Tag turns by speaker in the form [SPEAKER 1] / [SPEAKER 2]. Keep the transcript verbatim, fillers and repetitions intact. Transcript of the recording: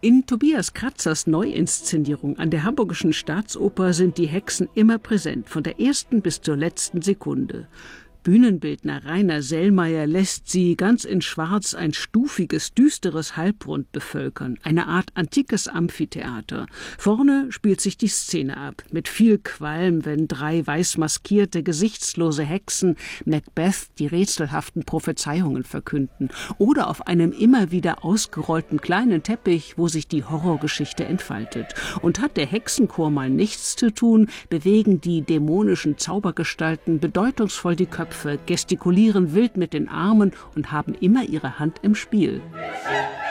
[SPEAKER 1] In Tobias Kratzers Neuinszenierung an der Hamburgischen Staatsoper sind die Hexen immer präsent, von der ersten bis zur letzten Sekunde. Bühnenbildner Rainer Sellmeier lässt sie ganz in Schwarz ein stufiges, düsteres Halbrund bevölkern, eine Art antikes Amphitheater. Vorne spielt sich die Szene ab, mit viel Qualm, wenn drei weiß maskierte, gesichtslose Hexen Macbeth die rätselhaften Prophezeiungen verkünden. Oder auf einem immer wieder ausgerollten kleinen Teppich, wo sich die Horrorgeschichte entfaltet. Und hat der Hexenchor mal nichts zu tun, bewegen die dämonischen Zaubergestalten bedeutungsvoll die Köpfe, gestikulieren wild mit den Armen und haben immer ihre Hand im Spiel.